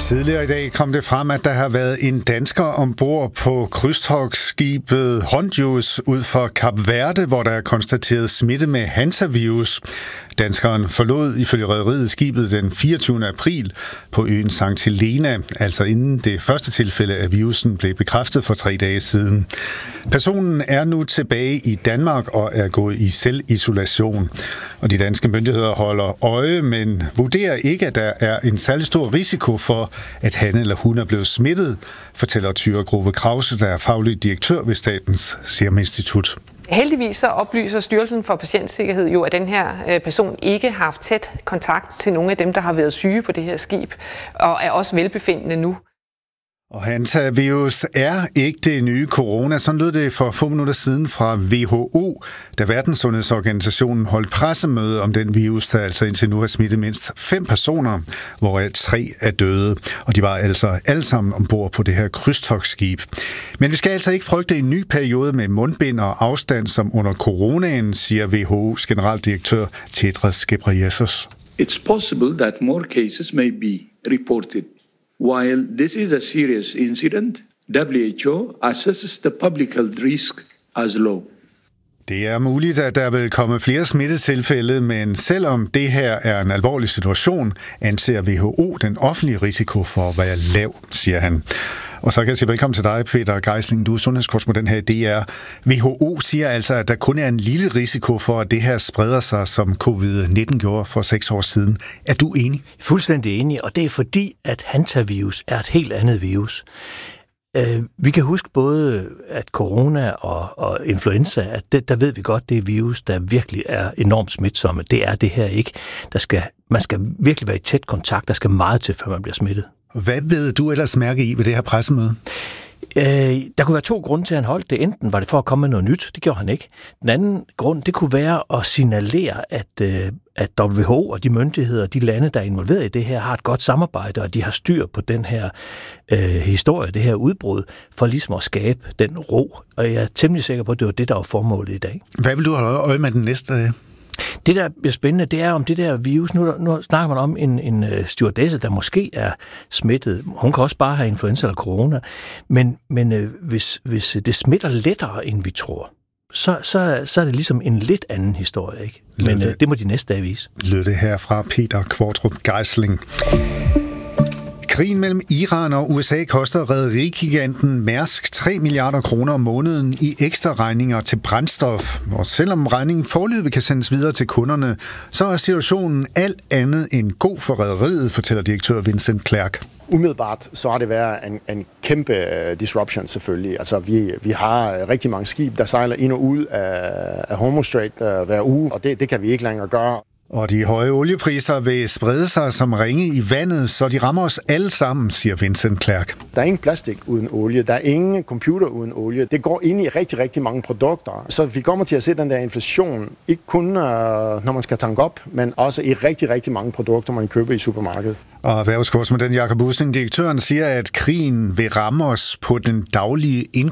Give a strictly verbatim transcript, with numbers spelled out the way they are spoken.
Tidligere i dag kom det frem, at der har været en dansker ombord på krydstogtskibet Hondius ud for Kap Verde, hvor der er konstateret smitte med hantavirus. Danskeren forlod ifølge rederiet skibet den fireogtyvende april på øen Sankt Helena, altså inden det første tilfælde af virusen blev bekræftet for tre dage siden. Personen er nu tilbage i Danmark og er gået i selvisolation. Og de danske myndigheder holder øje, men vurderer ikke, at der er en særlig stor risiko for, at han eller hun er blevet smittet, fortæller Thyra Grove Krause, der er faglig direktør ved Statens Serum Institut. Heldigvis så oplyser Styrelsen for Patientsikkerhed jo, at den her person ikke har haft tæt kontakt til nogle af dem, der har været syge på det her skib, og er også velbefindende nu. Og hantavirus er ikke det nye corona. Sådan lød det for få minutter siden fra W H O, da Verdenssundhedsorganisationen holdt pressemøde om den virus, der altså indtil nu har smittet mindst fem personer, hvoraf tre er døde. Og de var altså alle sammen ombord på det her krydstogtskib. Men vi skal altså ikke frygte en ny periode med mundbind og afstand som under coronaen, siger W H O's generaldirektør Tedros Ghebreyesus. It's possible that more cases may be reported. While this is a serious incident, W H O assesses the public health risk as low. Det er muligt, at der vil komme flere smittetilfælde, men selvom det her er en alvorlig situation, anser W H O den offentlige risiko for at være lav, siger han. Og så kan jeg sige velkommen til dig, Peter Geisling. Du er sundhedskorrespondent her i D R. W H O siger altså, at der kun er en lille risiko for, at det her spreder sig, som covid nitten gjorde for seks år siden. Er du enig? Fuldstændig enig, og det er fordi, at hantavirus er et helt andet virus. Vi kan huske både, at corona og, og influenza, at det, der ved vi godt, det er virus, der virkelig er enormt smitsomme. Det er det her ikke. Der skal, man skal virkelig være i tæt kontakt. Der skal meget til, før man bliver smittet. Hvad ved du ellers mærke i ved det her pressemøde? Øh, der kunne være to grunde til, at han holdt det. Enten var det for at komme med noget nyt, det gjorde han ikke. Den anden grund, det kunne være at signalere, at, øh, at W H O og de myndigheder, de lande, der er involveret i det her, har et godt samarbejde, og de har styr på den her øh, historie, det her udbrud, for ligesom at skabe den ro. Og jeg er temmelig sikker på, at det var det, der var formålet i dag. Hvad vil du holde øje med den næste dag? Det, der bliver spændende, det er om det der virus. Nu, nu snakker man om en, en stewardesse, der måske er smittet. Hun kan også bare have influenza eller corona. Men, men øh, hvis, hvis det smitter lettere, end vi tror, så, så, så er det ligesom en lidt anden historie, ikke? Men øh, det må de næste dage vise. Lød det her fra Peter Kvartrup Geisling. Krigen mellem Iran og U S A koster rederigiganten Mærsk tre milliarder kroner om måneden i ekstra regninger til brændstof. Og selvom regningen foreløbig kan sendes videre til kunderne, så er situationen alt andet end god for rederiet, fortæller direktør Vincent Clerc. Umiddelbart så har det været en, en kæmpe disruption selvfølgelig. Altså vi, vi har rigtig mange skib, der sejler ind og ud af, af Hormuz Strait uh, hver uge, og det, det kan vi ikke længere gøre. Og de høje oliepriser vil sprede sig som ringe i vandet, så de rammer os alle sammen, siger Vincent Clerc. Der er ingen plastik uden olie, der er ingen computer uden olie. Det går ind i rigtig, rigtig mange produkter. Så vi kommer til at se den der inflation, ikke kun når man skal tanke op, men også i rigtig, rigtig mange produkter, man køber i supermarkedet. Og erhvervskorrespondent Jakob Ussing, direktøren, siger, at krigen vil ramme os på den daglige